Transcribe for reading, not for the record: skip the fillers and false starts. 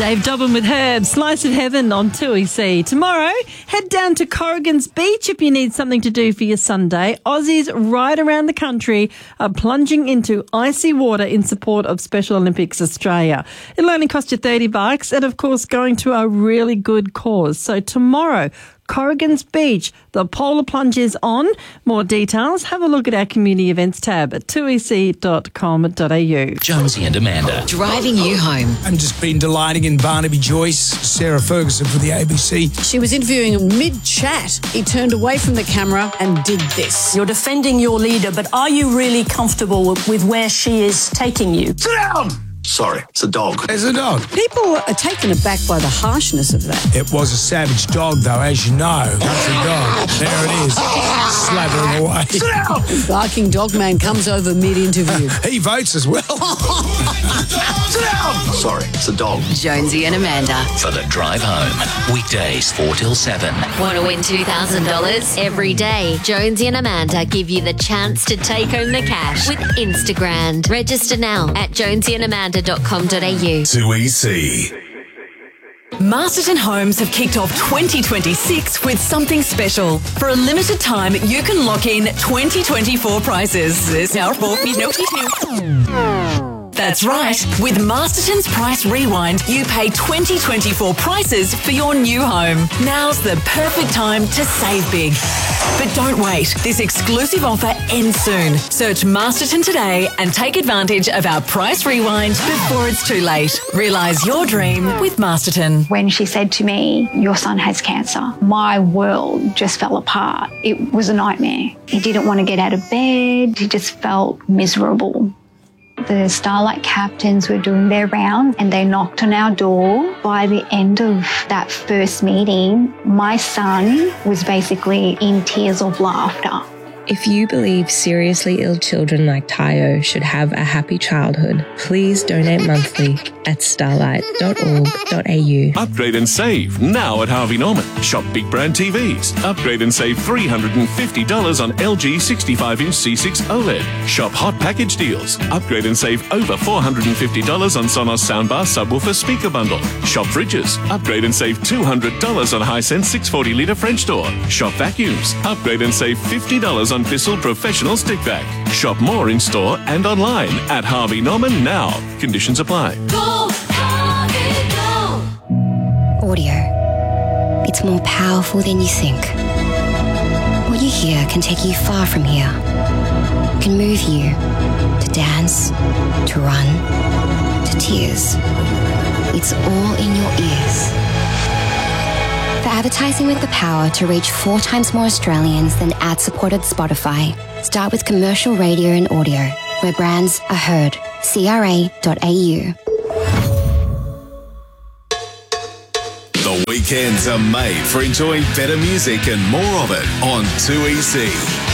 Dave Dobbin with Herb, Slice of Heaven on 2EC. Tomorrow, head down to Corrigan's Beach if you need something to do for your Sunday. Aussies right around the country are plunging into icy water in support of Special Olympics Australia. It'll only cost you $30 and, of course, going to a really good cause. So tomorrow, Corrigan's Beach, the polar plunge is on. More details, have a look at our community events tab at 2ec.com.au. Jonesy and Amanda. Driving you home. I've just been delighting in Barnaby Joyce, Sarah Ferguson for the ABC. She was interviewing him mid-chat. He turned away from the camera and did this. You're defending your leader, but are you really comfortable with where she is taking you? Sit down! Sorry, it's a dog. It's a dog. People are taken aback by the harshness of that. It was a savage dog, though, as you know. Country dog. There it is. Slathering away. Sit down! Barking dog man comes over mid-interview. He votes as well. Sit down! Sorry, it's a dog. Jonesy and Amanda. For the drive home. Weekdays 4 till 7. Want to win $2,000? Every day, Jonesy and Amanda give you the chance to take home the cash with Instagram. Register now at jonesyandamanda.com.au. 2EC. Masterton Homes have kicked off 2026 with something special. For a limited time, you can lock in 2024 prices. There's our That's right. With Masterton's Price Rewind, you pay 2024 prices for your new home. Now's the perfect time to save big. But don't wait. This exclusive offer ends soon. Search Masterton today and take advantage of our Price Rewind before it's too late. Realise your dream with Masterton. When she said to me, "Your son has cancer," my world just fell apart. It was a nightmare. He didn't want to get out of bed. He just felt miserable. The Starlight captains were doing their round and they knocked on our door. By the end of that first meeting, my son was basically in tears of laughter. If you believe seriously ill children like Tayo should have a happy childhood, please donate monthly at starlight.org.au. Upgrade and save now at Harvey Norman. Shop big brand TVs. Upgrade and save $350 on LG 65-inch C6 OLED. Shop hot package deals. Upgrade and save over $450 on Sonos soundbar subwoofer speaker bundle. Shop fridges. Upgrade and save $200 on Hisense 640-litre French door. Shop vacuums. Upgrade and save $50 on Bissell Professional Stick Vac. Shop more in store and online at Harvey Norman now. Conditions apply. Go, Harvey, go! Audio. It's more powerful than you think. What you hear can take you far from here. Can move you to dance, to run, to tears. It's all in your ears. For advertising with the power to reach 4 times more Australians than ad-supported Spotify, start with commercial radio and audio, where brands are heard. CRA.au. The weekends are made for enjoying better music and more of it on 2EC.